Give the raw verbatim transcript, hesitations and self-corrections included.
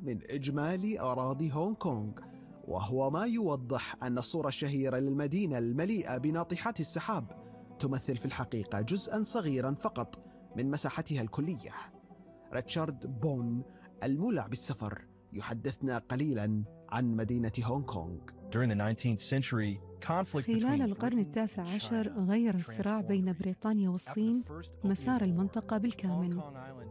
من إجمالي أراضي هونغ كونغ، وهو ما يوضح أن الصورة الشهيرة للمدينة المليئة بناطحات السحاب تمثل في الحقيقة جزءاً صغيراً فقط من مساحتها الكلية. ريتشارد بون المولع بالسفر يحدثنا قليلاً عن مدينة هونغ كونغ. خلال القرن التاسع عشر غير الصراع بين بريطانيا والصين مسار المنطقة بالكامل.